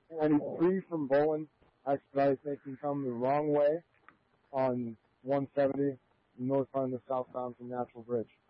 and 3 from Bowen. I expedite making come the wrong way on 170, northbound to southbound from Natural Bridge.